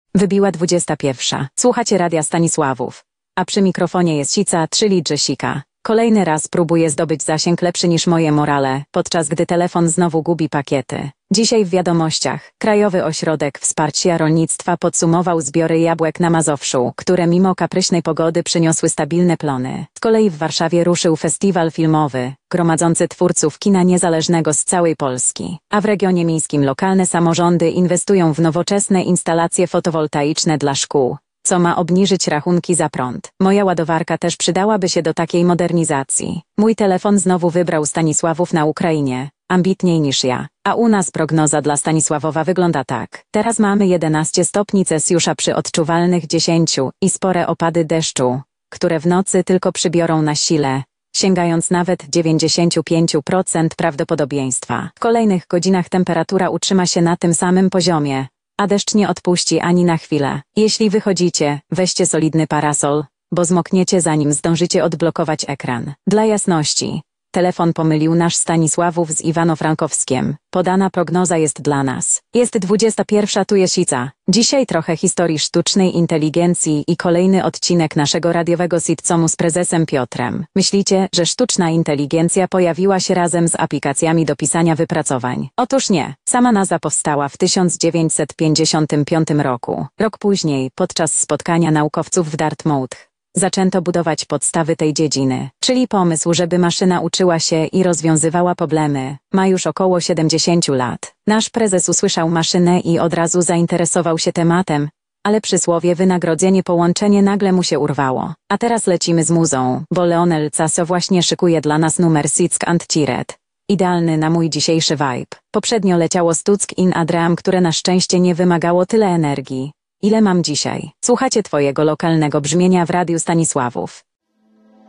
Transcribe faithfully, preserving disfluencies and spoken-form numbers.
Wybiła dwudziesta pierwsza. Słuchacie Radia Stanisławów. A przy mikrofonie jest Sica, czyli Jessica. Kolejny raz próbuję zdobyć zasięg lepszy niż moje morale, podczas gdy telefon znowu gubi pakiety. Dzisiaj w wiadomościach Krajowy Ośrodek Wsparcia Rolnictwa podsumował zbiory jabłek na Mazowszu, które mimo kapryśnej pogody przyniosły stabilne plony. Z kolei w Warszawie ruszył festiwal filmowy, gromadzący twórców kina niezależnego z całej Polski. A w regionie miejskim lokalne samorządy inwestują w nowoczesne instalacje fotowoltaiczne dla szkół, co ma obniżyć rachunki za prąd. Moja ładowarka też przydałaby się do takiej modernizacji. Mój telefon znowu wybrał Stanisławów na Ukrainie, ambitniej niż ja. A u nas prognoza dla Stanisławowa wygląda tak. Teraz mamy jedenaście stopni Celsjusza przy odczuwalnych dziesięciu i spore opady deszczu, które w nocy tylko przybiorą na sile, sięgając nawet dziewięćdziesiąt pięć procent prawdopodobieństwa. W kolejnych godzinach temperatura utrzyma się na tym samym poziomie, a deszcz nie odpuści ani na chwilę. Jeśli wychodzicie, weźcie solidny parasol, bo zmokniecie zanim zdążycie odblokować ekran. Dla jasności, telefon pomylił nasz Stanisławów z Iwano-Frankowskiem. Podana prognoza jest dla nas. Jest dwudziesta pierwsza, tu jest Sica. Dzisiaj trochę historii sztucznej inteligencji i kolejny odcinek naszego radiowego sitcomu z prezesem Piotrem. Myślicie, że sztuczna inteligencja pojawiła się razem z aplikacjami do pisania wypracowań? Otóż nie. Sama nazwa powstała w tysiąc dziewięćset pięćdziesiątym piątym roku. Rok później, podczas spotkania naukowców w Dartmouth, zaczęto budować podstawy tej dziedziny, czyli pomysł, żeby maszyna uczyła się i rozwiązywała problemy, ma już około siedemdziesiąt lat. Nasz prezes usłyszał maszynę i od razu zainteresował się tematem, ale przysłowie wynagrodzenie połączenie nagle mu się urwało. A teraz lecimy z muzą, bo Leonel Caso właśnie szykuje dla nas numer Sick and Tired. Idealny na mój dzisiejszy vibe. Poprzednio leciało Stuck in a Dream, które na szczęście nie wymagało tyle energii, ile mam dzisiaj. Słuchacie twojego lokalnego brzmienia w Radiu Stanisławów.